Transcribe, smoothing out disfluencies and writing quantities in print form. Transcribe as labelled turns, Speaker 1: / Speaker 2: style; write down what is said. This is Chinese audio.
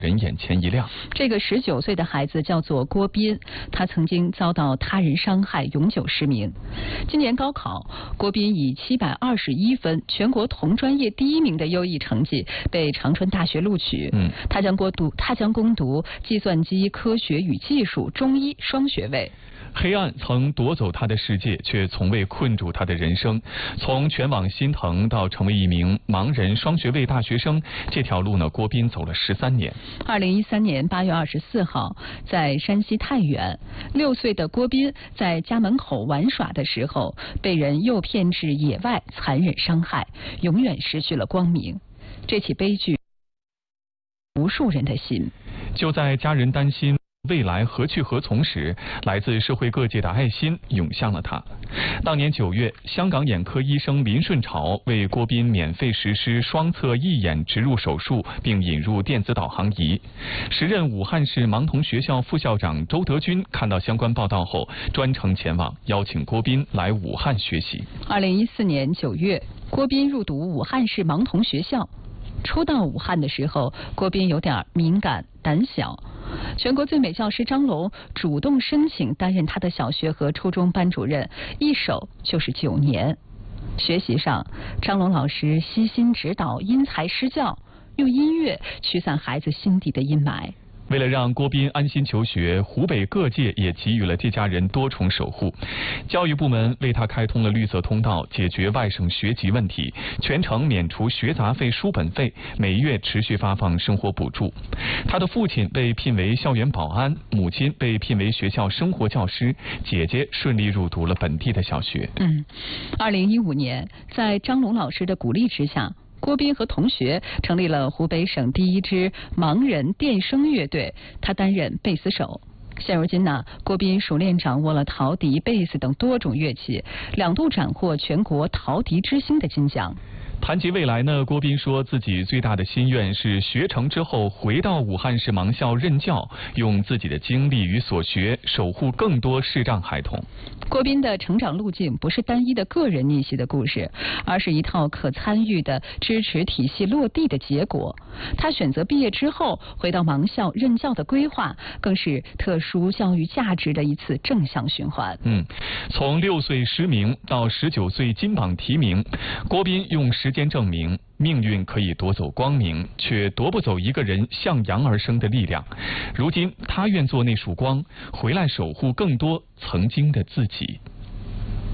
Speaker 1: 人眼前一亮。
Speaker 2: 这个19岁的孩子叫做郭斌，他曾经遭到他人伤害，永久失明。今年高考，郭斌以721分，全国同专业第1名的优异成绩，被长春大学录取。他将攻读计算机科学与技术中医双学位。
Speaker 1: 黑暗曾夺走他的世界，却从未困住他的人生。从全网心疼到成为一名盲人双学位大学生，这条路呢，郭斌走了13年。
Speaker 2: 2013年8月24号，在山西太原，6岁的郭斌在家门口玩耍的时候，被人诱骗至野外，残忍伤害，永远失去了光明。这起悲剧，无数人的心。
Speaker 1: 就在家人担心未来何去何从时，来自社会各界的爱心涌向了他。当年9月，香港眼科医生林顺潮为郭斌免费实施双侧义眼植入手术，并引入电子导航仪。时任武汉市盲童学校副校长周德军看到相关报道后，专程前往邀请郭斌来武汉学习。
Speaker 2: 2014年9月，郭斌入读武汉市盲童学校。初到武汉的时候，郭斌有点敏感、胆小。全国最美教师张龙主动申请担任他的小学和初中班主任，一守就是9年。学习上，张龙老师悉心指导，因材施教，用音乐驱散孩子心底的阴霾。
Speaker 1: 为了让郭斌安心求学，湖北各界也给予了这家人多重守护。教育部门为他开通了绿色通道，解决外省学籍问题，全程免除学杂费、书本费，每月持续发放生活补助。他的父亲被聘为校园保安，母亲被聘为学校生活教师，姐姐顺利入读了本地的小学。
Speaker 2: 2015年，在张龙老师的鼓励之下，郭斌和同学成立了湖北省第1支盲人电声乐队，他担任贝斯手。现如今呢，郭斌熟练掌握了陶笛、贝斯等多种乐器，2度斩获全国陶笛之星的金奖。
Speaker 1: 谈及未来呢，郭斌说自己最大的心愿是学成之后回到武汉市盲校任教，用自己的经历与所学守护更多视障孩童。
Speaker 2: 郭斌的成长路径不是单一的个人逆袭的故事，而是一套可参与的支持体系落地的结果。他选择毕业之后回到盲校任教的规划，更是特殊教育价值的一次正向循环。
Speaker 1: 从6岁失明到19岁金榜题名，郭斌用时间证明，命运可以夺走光明，却夺不走一个人向阳而生的力量。如今，他愿做那束光，回来守护更多曾经的自己。